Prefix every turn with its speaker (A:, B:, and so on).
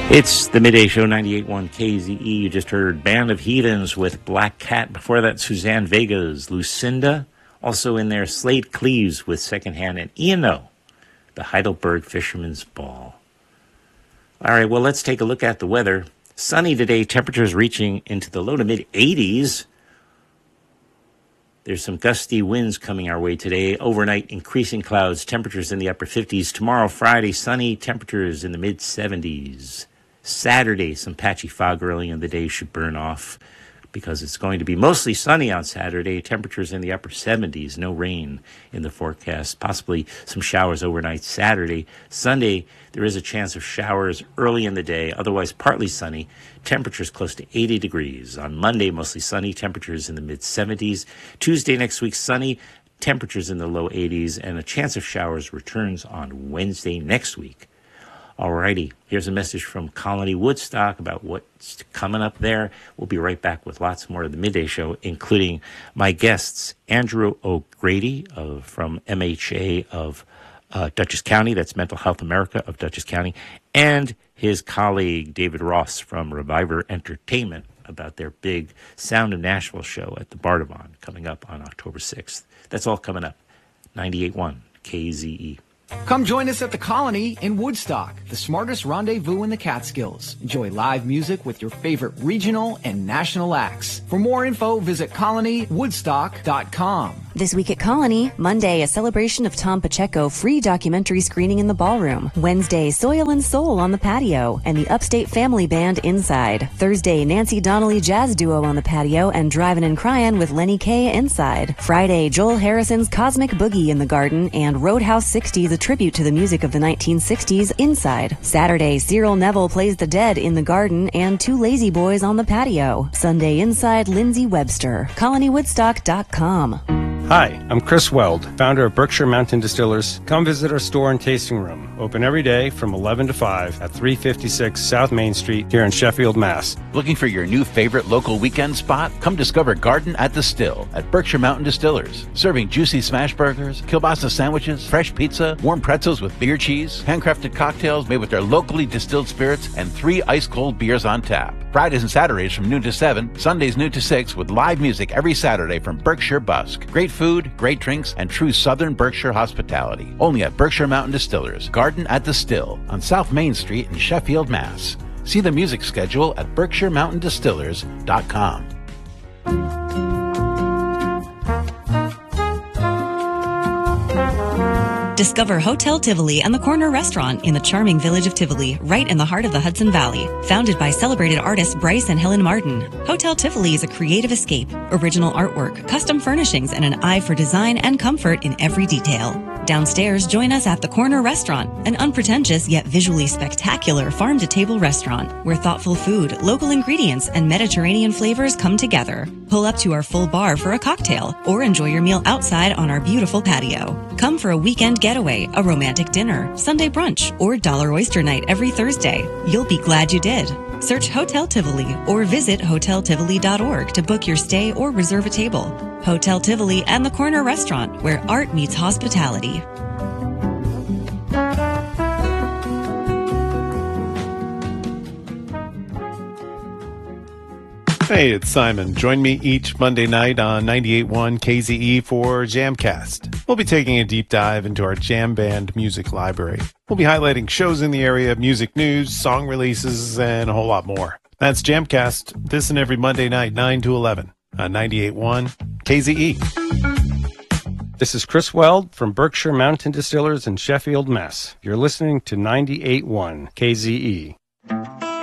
A: It's the Midday Show, 98.1 KZE. You just heard Band of Heathens with Black Cat. Before that, Suzanne Vega's Lucinda. Also in there, Slade Cleaves with Secondhand, and E&O, the Heidelberg Fisherman's Ball. All right, well, let's take a look at the weather. Sunny today, temperatures reaching into the low to mid-80s. There's some gusty winds coming our way today. Overnight, increasing clouds, temperatures in the upper 50s. Tomorrow, Friday, sunny, temperatures in the mid-70s. Saturday, some patchy fog early in the day should burn off because it's going to be mostly sunny on Saturday. Temperatures in the upper 70s, no rain in the forecast. Possibly some showers overnight Saturday. Sunday, there is a chance of showers early in the day, otherwise partly sunny. Temperatures close to 80 degrees. On Monday, mostly sunny, temperatures in the mid-70s. Tuesday next week, sunny, temperatures in the low 80s, and a chance of showers returns on Wednesday next week. Alrighty, here's a message from Colony Woodstock about what's coming up there. We'll be right back with lots more of the Midday Show, including my guests, Andrew O'Grady from MHA of Dutchess County, that's Mental Health America of Dutchess County, and his colleague David Ross from Reviver Entertainment about their big Sound of Nashville show at the Bardavon coming up on October 6th. That's all coming up. 98.1 KZE.
B: Come join us at the Colony in Woodstock, the smartest rendezvous in the Catskills. Enjoy live music with your favorite regional and national acts. For more info, visit colonywoodstock.com.
C: This week at Colony, Monday, a celebration of Tom Pacheco free documentary screening in the ballroom. Wednesday, Soil and Soul on the patio and the Upstate Family Band inside. Thursday, Nancy Donnelly Jazz Duo on the patio and Drivin' and Cryin' with Lenny Kaye inside. Friday, Joel Harrison's Cosmic Boogie in the garden and Roadhouse 60s, a tribute to the music of the 1960s inside. Saturday, Cyril Neville plays The Dead in the garden and Two Lazy Boys on the patio. Sunday inside, Lindsay Webster. ColonyWoodstock.com.
D: Hi, I'm Chris Weld, founder of Berkshire Mountain Distillers. Come visit our store and tasting room, open every day from 11 to 5 at 356 South Main Street here in Sheffield, Mass.
E: Looking for your new favorite local weekend spot? Come discover Garden at the Still at Berkshire Mountain Distillers. Serving juicy smash burgers, kielbasa sandwiches, fresh pizza, warm pretzels with beer cheese, handcrafted cocktails made with their locally distilled spirits, and 3 ice-cold beers on tap. Fridays and Saturdays from noon to 7, Sundays noon to 6 with live music every Saturday from Berkshire Busk. Great food, great drinks, and true Southern Berkshire hospitality. Only at Berkshire Mountain Distillers, Garden at the Still on South Main Street in Sheffield, Mass. See the music schedule at BerkshireMountainDistillers.com.
C: Discover Hotel Tivoli and the Corner Restaurant in the charming village of Tivoli, right in the heart of the Hudson Valley. Founded by celebrated artists Bryce and Helen Martin, Hotel Tivoli is a creative escape, original artwork, custom furnishings, and an eye for design and comfort in every detail. Downstairs, join us at the Corner Restaurant, an unpretentious yet visually spectacular farm-to-table restaurant where thoughtful food, local ingredients, and Mediterranean flavors come together. Pull up to our full bar for a cocktail or enjoy your meal outside on our beautiful patio. Come for a weekend getaway, a romantic dinner, Sunday brunch, or Dollar Oyster Night every Thursday. You'll be glad you did. Search Hotel Tivoli or visit hoteltivoli.org to book your stay or reserve a table. Hotel Tivoli and the Corner Restaurant, where art meets hospitality.
F: Hey, it's Simon. Join me each Monday night on 98.1 KZE for Jamcast. We'll be taking a deep dive into our jam band music library. We'll be highlighting shows in the area, music news, song releases, and a whole lot more. That's Jamcast, this and every Monday night, 9 to 11 on 98.1 KZE.
D: This is Chris Weld from Berkshire Mountain Distillers in Sheffield, Mass. You're listening to 98.1 KZE.